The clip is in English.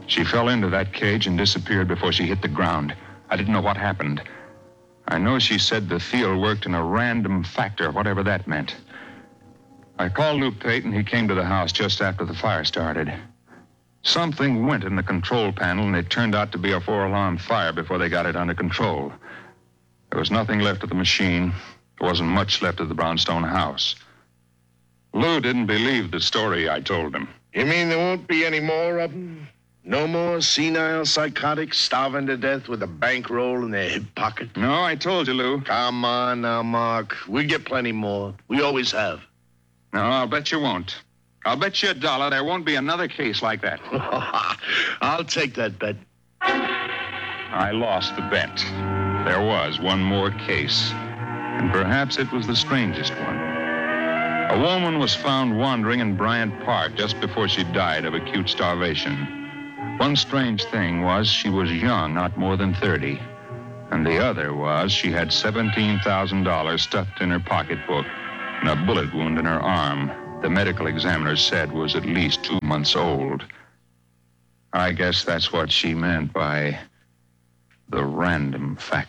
She fell into that cage and disappeared before she hit the ground. I didn't know what happened. I know she said the field worked in a random factor, whatever that meant. I called Lou Payton. He came to the house just after the fire started. Something went in the control panel, and it turned out to be a 4-alarm fire before they got it under control. There was nothing left of the machine. There wasn't much left of the brownstone house. Lou didn't believe the story I told him. You mean there won't be any more of them? No more senile psychotics starving to death with a bankroll in their hip pocket? No, I told you, Lou. Come on now, Mark. We'll get plenty more. We always have. No, I'll bet you won't. I'll bet you $1 there won't be another case like that. I'll take that bet. I lost the bet. There was one more case, and perhaps it was the strangest one. A woman was found wandering in Bryant Park just before she died of acute starvation. One strange thing was she was young, not more than 30. And the other was she had $17,000 stuffed in her pocketbook and a bullet wound in her arm. The medical examiner said was at least 2 months old. I guess that's what she meant by the random factor.